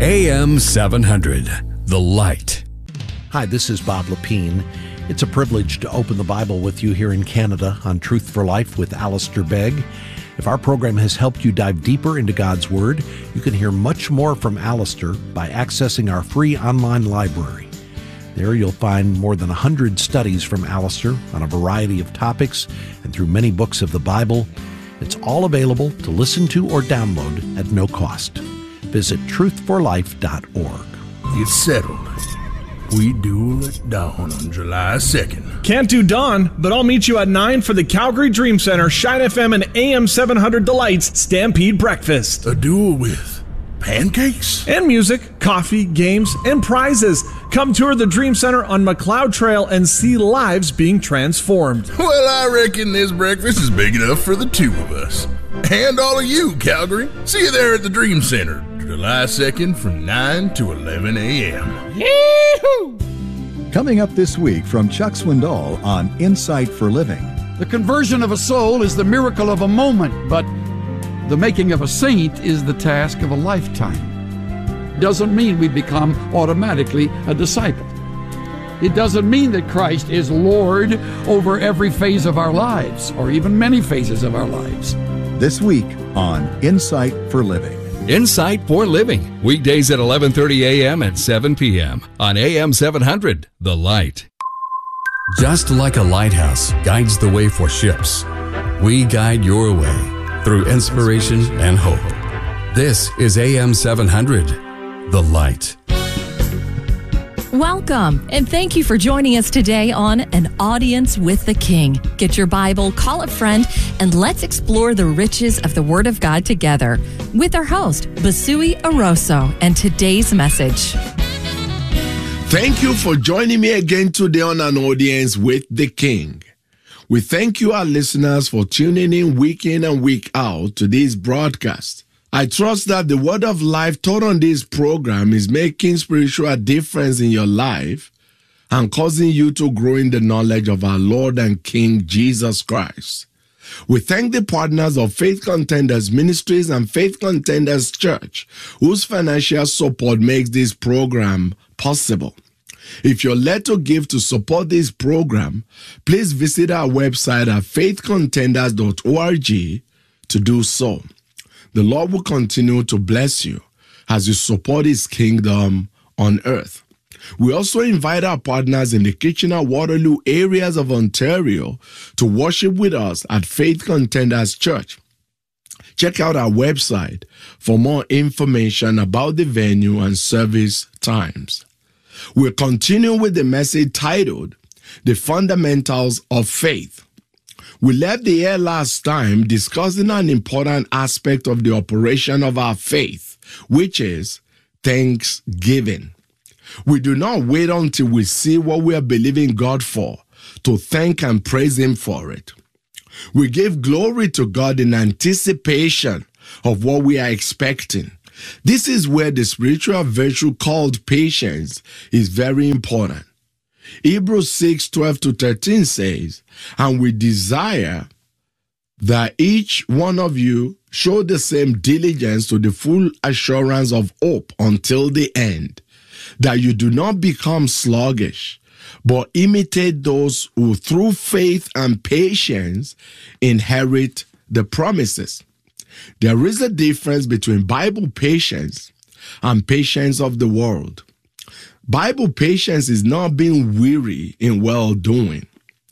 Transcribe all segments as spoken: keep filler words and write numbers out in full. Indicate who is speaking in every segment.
Speaker 1: A M seven hundred, The Light.
Speaker 2: Hi, this is Bob Lepine. It's a privilege to open the Bible with you here in Canada on Truth for Life with Alistair Begg. If our program has helped you dive deeper into God's Word, you can hear much more from Alistair by accessing our free online library. There you'll find more than one hundred studies from Alistair on a variety of topics and through many books of the Bible. It's all available to listen to or download at no cost. Visit truth for life dot org.
Speaker 3: It's settled. We duel at dawn on July second.
Speaker 4: Can't do dawn, but I'll meet you at nine for the Calgary Dream Center, Shine F M, and A M seven hundred Delights Stampede Breakfast.
Speaker 3: A duel with pancakes?
Speaker 4: And music, coffee, games, and prizes. Come tour the Dream Center on McLeod Trail and see lives being transformed.
Speaker 3: Well, I reckon this breakfast is big enough for the two of us. And all of you, Calgary. See you there at the Dream Center, July second from nine to eleven a.m.
Speaker 5: Yee-hoo! Coming up this week from Chuck Swindoll on Insight for Living.
Speaker 6: The conversion of a soul is the miracle of a moment, but the making of a saint is the task of a lifetime. Doesn't mean we become automatically a disciple. It doesn't mean that Christ is Lord over every phase of our lives, or even many phases of our lives.
Speaker 5: This week on Insight for Living.
Speaker 1: Insight for Living, weekdays at eleven thirty a.m. and seven p.m. on A M seven hundred, The Light. Just like a lighthouse guides the way for ships, we guide your way through inspiration and hope. This is A M seven hundred, The Light.
Speaker 7: Welcome, and thank you for joining us today on An Audience with the King. Get your Bible, call a friend, and let's explore the riches of the Word of God together with our host, Basui Aroso, and today's message.
Speaker 8: Thank you for joining me again today on An Audience with the King. We thank you, our listeners, for tuning in week in and week out to this broadcast. I trust that the word of life taught on this program is making spiritual difference in your life and causing you to grow in the knowledge of our Lord and King Jesus Christ. We thank the partners of Faith Contenders Ministries and Faith Contenders Church, whose financial support makes this program possible. If you're led to give to support this program, please visit our website at faith contenders dot org to do so. The Lord will continue to bless you as you support His kingdom on earth. We also invite our partners in the Kitchener-Waterloo areas of Ontario to worship with us at Faith Contenders Church. Check out our website for more information about the venue and service times. We'll continue with the message titled, The Fundamentals of Faith. We left the air last time discussing an important aspect of the operation of our faith, which is thanksgiving. We do not wait until we see what we are believing God for to thank and praise Him for it. We give glory to God in anticipation of what we are expecting. This is where the spiritual virtue called patience is very important. Hebrews six, twelve to thirteen says, and we desire that each one of you show the same diligence to the full assurance of hope until the end, that you do not become sluggish, but imitate those who through faith and patience inherit the promises. There is a difference between Bible patience and patience of the world. Bible patience is not being weary in well-doing,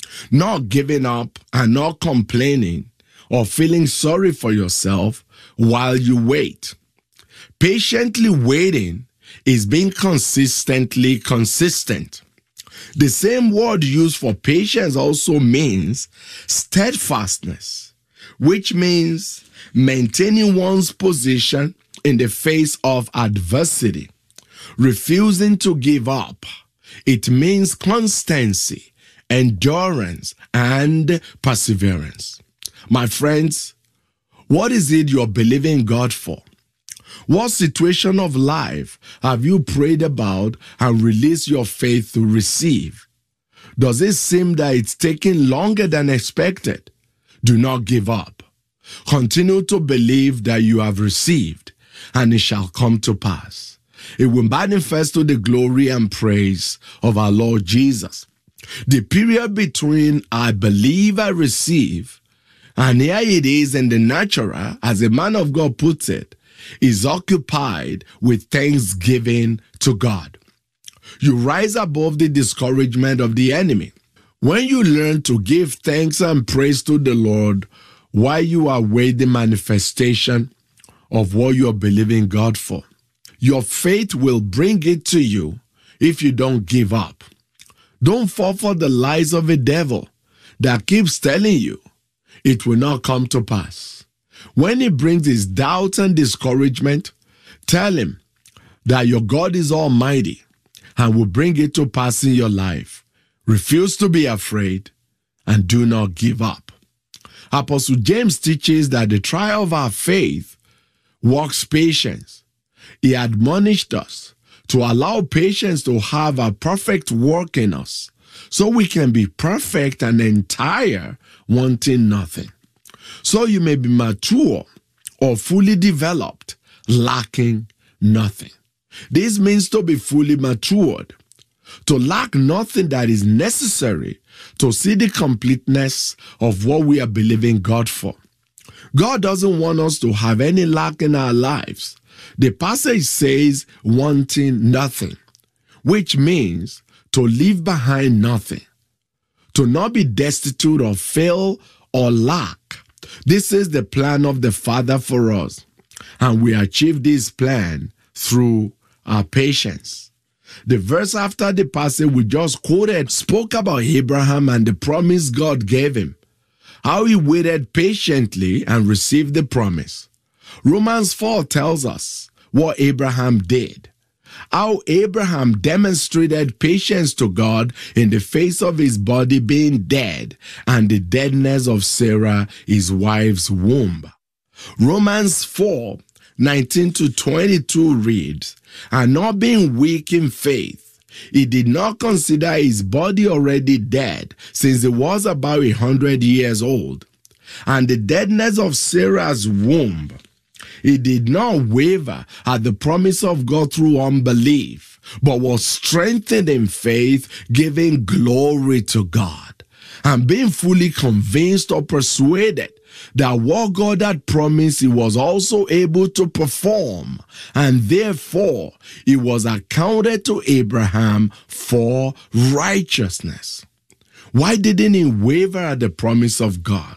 Speaker 8: not giving up and not complaining or feeling sorry for yourself while you wait. Patiently waiting is being consistently consistent. The same word used for patience also means steadfastness, which means maintaining one's position in the face of adversity. Refusing to give up. It means constancy, endurance, and perseverance. My friends, what is it you're believing God for? What situation of life have you prayed about and released your faith to receive? Does it seem that it's taking longer than expected? Do not give up. Continue to believe that you have received, and it shall come to pass. It will manifest to the glory and praise of our Lord Jesus. The period between I believe, I receive, and here it is in the natural, as a man of God puts it, is occupied with thanksgiving to God. You rise above the discouragement of the enemy. When you learn to give thanks and praise to the Lord while you await the manifestation of what you are believing God for, your faith will bring it to you if you don't give up. Don't fall for the lies of a devil that keeps telling you it will not come to pass. When he brings his doubts and discouragement, tell him that your God is almighty and will bring it to pass in your life. Refuse to be afraid and do not give up. Apostle James teaches that the trial of our faith works patience. He admonished us to allow patience to have a perfect work in us so we can be perfect and entire, wanting nothing. So you may be mature or fully developed, lacking nothing. This means to be fully matured, to lack nothing that is necessary to see the completeness of what we are believing God for. God doesn't want us to have any lack in our lives. The passage says wanting nothing, which means to leave behind nothing, to not be destitute or fail or lack. This is the plan of the Father for us, and we achieve this plan through our patience. The verse after the passage we just quoted spoke about Abraham and the promise God gave him, how he waited patiently and received the promise. Romans four tells us what Abraham did, how Abraham demonstrated patience to God in the face of his body being dead and the deadness of Sarah, his wife's womb. Romans four, nineteen to twenty-two reads, and not being weak in faith, he did not consider his body already dead, since it was about a hundred years old, and the deadness of Sarah's womb. He did not waver at the promise of God through unbelief, but was strengthened in faith, giving glory to God, and being fully convinced or persuaded that what God had promised he was also able to perform, and therefore it was accounted to Abraham for righteousness. Why didn't he waver at the promise of God?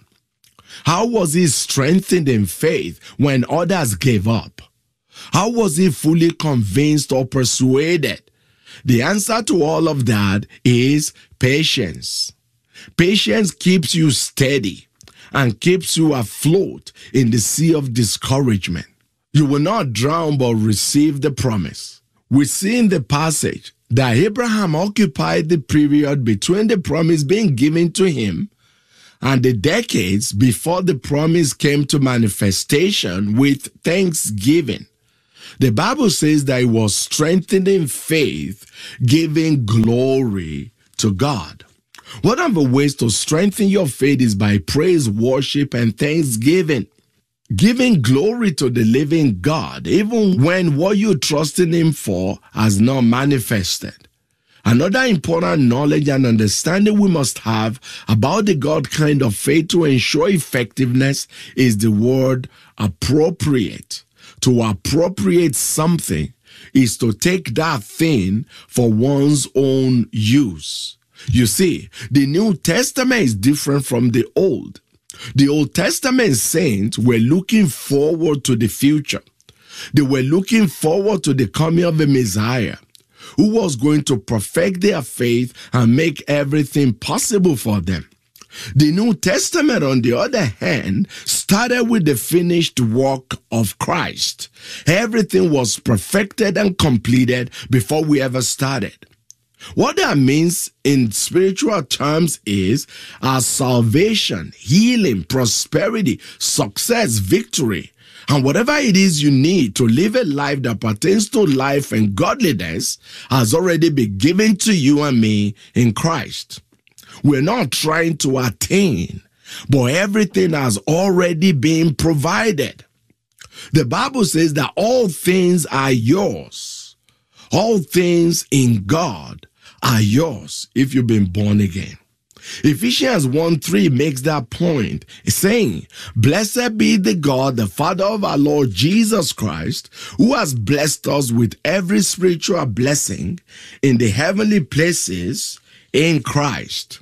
Speaker 8: How was he strengthened in faith when others gave up? How was he fully convinced or persuaded? The answer to all of that is patience. Patience keeps you steady and keeps you afloat in the sea of discouragement. You will not drown but receive the promise. We see in the passage that Abraham occupied the period between the promise being given to him and the decades before the promise came to manifestation with thanksgiving. The Bible says that he was strengthened in faith, giving glory to God. One of the ways to strengthen your faith is by praise, worship, and thanksgiving. Giving glory to the living God, even when what you're trusting him for has not manifested. Another important knowledge and understanding we must have about the God kind of faith to ensure effectiveness is the word appropriate. To appropriate something is to take that thing for one's own use. You see, the New Testament is different from the Old. The Old Testament saints were looking forward to the future. They were looking forward to the coming of the Messiah, who was going to perfect their faith and make everything possible for them. The New Testament, on the other hand, started with the finished work of Christ. Everything was perfected and completed before we ever started. What that means in spiritual terms is our salvation, healing, prosperity, success, victory, and whatever it is you need to live a life that pertains to life and godliness has already been given to you and me in Christ. We're not trying to attain, but everything has already been provided. The Bible says that all things are yours All things in God are yours if you've been born again. Ephesians one three makes that point, saying, "Blessed be the God, the Father of our Lord Jesus Christ, who has blessed us with every spiritual blessing in the heavenly places in Christ."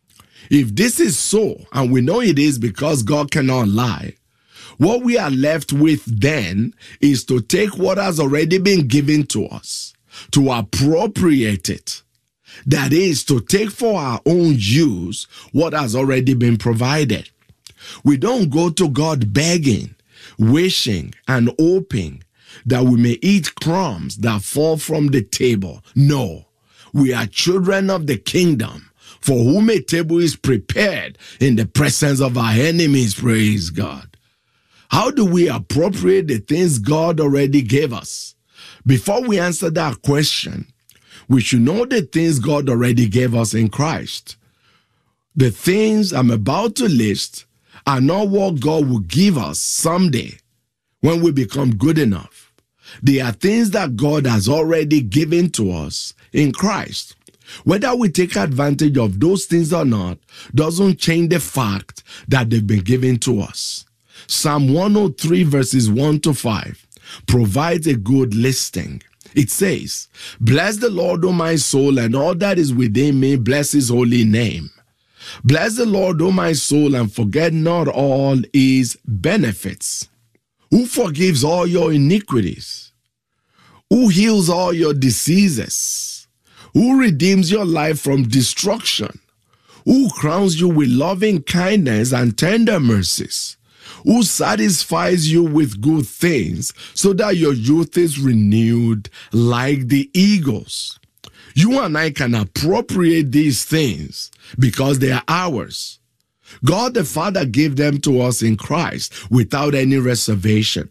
Speaker 8: If this is so, and we know it is because God cannot lie, what we are left with then is to take what has already been given to us, to appropriate it. That is, to take for our own use what has already been provided. We don't go to God begging, wishing, and hoping that we may eat crumbs that fall from the table. No, we are children of the kingdom, for whom a table is prepared in the presence of our enemies. Praise God. How do we appropriate the things God already gave us? Before we answer that question, we should know the things God already gave us in Christ. The things I'm about to list are not what God will give us someday when we become good enough. They are things that God has already given to us in Christ. Whether we take advantage of those things or not doesn't change the fact that they've been given to us. Psalm one oh three verses one to five provides a good listing. It says, "Bless the Lord, O my soul, and all that is within me, bless his holy name. Bless the Lord, O my soul, and forget not all his benefits. Who forgives all your iniquities? Who heals all your diseases? Who redeems your life from destruction? Who crowns you with loving kindness and tender mercies? Who satisfies you with good things so that your youth is renewed like the eagles?" You and I can appropriate these things because they are ours. God the Father gave them to us in Christ without any reservation.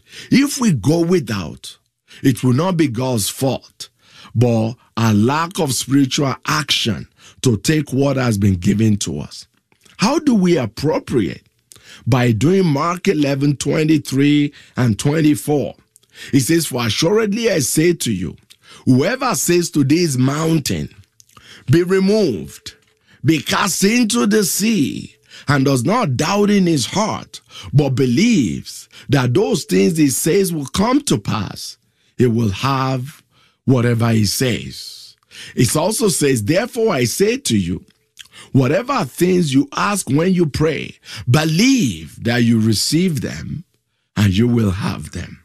Speaker 8: If we go without, it will not be God's fault, but a lack of spiritual action to take what has been given to us. How do we appropriate? By doing Mark eleven twenty-three and twenty-four. It says, "For assuredly I say to you, whoever says to this mountain, be removed, be cast into the sea, and does not doubt in his heart, but believes that those things he says will come to pass, he will have whatever he says." It also says, "Therefore I say to you, whatever things you ask when you pray, believe that you receive them and you will have them."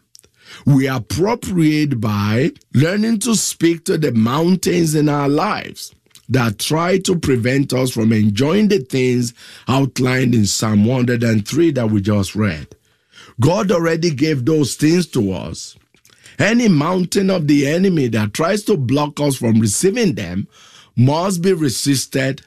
Speaker 8: We appropriate by learning to speak to the mountains in our lives that try to prevent us from enjoying the things outlined in Psalm one oh three that we just read. God already gave those things to us. Any mountain of the enemy that tries to block us from receiving them must be resisted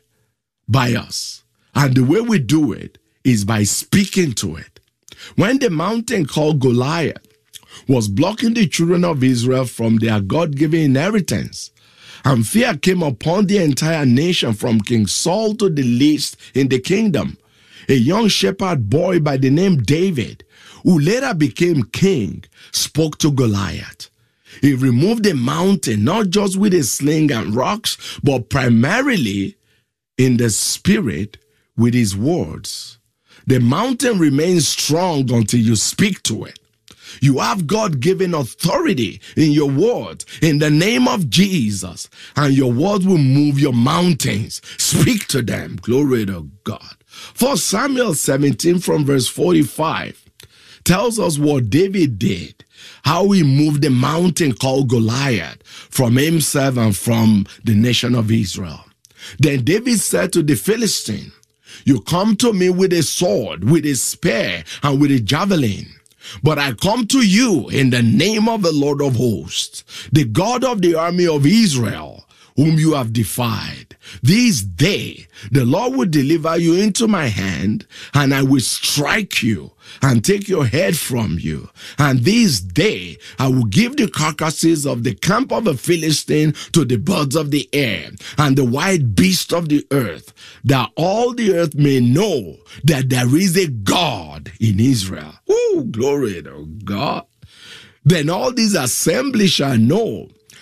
Speaker 8: by us. And the way we do it is by speaking to it. When the mountain called Goliath was blocking the children of Israel from their God-given inheritance, and fear came upon the entire nation from King Saul to the least in the kingdom, a young shepherd boy by the name David, who later became king, spoke to Goliath. He removed the mountain not just with a sling and rocks, but primarily in the spirit with his words. The mountain remains strong until you speak to it. You have God-given authority in your word in the name of Jesus, and your word will move your mountains. Speak to them. Glory to God. First Samuel seventeen from verse forty-five tells us what David did, how he moved the mountain called Goliath from himself and from the nation of Israel. Then David said to the Philistine, "You come to me with a sword, with a spear, and with a javelin. But I come to you in the name of the Lord of hosts, the God of the army of Israel, whom you have defied. This day the Lord will deliver you into my hand, and I will strike you and take your head from you. And this day I will give the carcasses of the camp of the Philistine to the birds of the air and the wild beasts of the earth, that all the earth may know that there is a God in Israel." Oh, glory to God. "Then all these assemblies shall know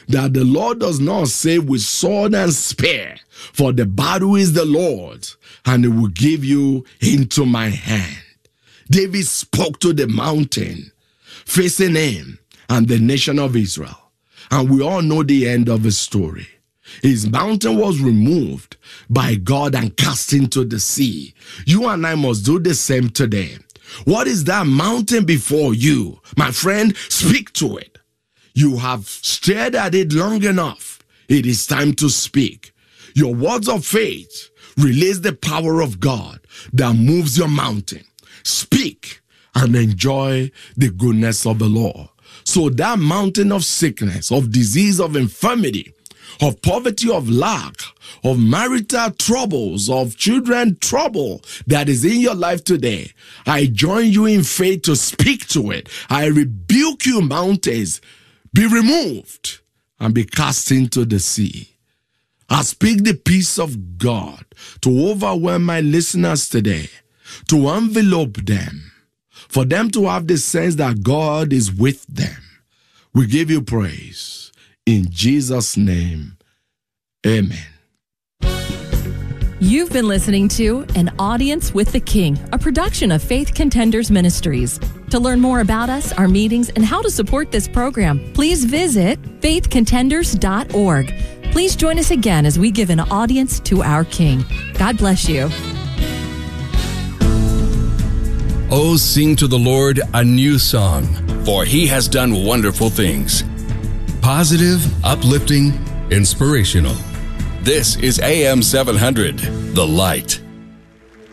Speaker 8: that the Lord does not save with sword and spear, for the battle is the Lord's, and he will give you into my hand. David spoke to the mountain facing him and the nation of Israel, and we all know the end of his story. His mountain was removed by God and cast into the sea. You and I must do the same today. What is that mountain before you? My friend, speak to it. You have stared at it long enough. It is time to speak. Your words of faith release the power of God that moves your mountain. Speak and enjoy the goodness of the Lord. So that mountain of sickness, of disease, of infirmity, of poverty, of lack, of marital troubles, of children trouble that is in your life today, I join you in faith to speak to it. I rebuke you, mountains, be removed and be cast into the sea. I speak the peace of God to overwhelm my listeners today, to envelope them, for them to have the sense that God is with them. We give you praise. In Jesus' name, amen.
Speaker 7: You've been listening to An Audience with the King, a production of Faith Contenders Ministries. To learn more about us, our meetings, and how to support this program, please visit faith contenders dot org. Please join us again as we give an audience to our King. God bless you.
Speaker 1: Oh, sing to the Lord a new song, for he has done wonderful things. Positive, uplifting, inspirational. This is A M seven hundred, The Light.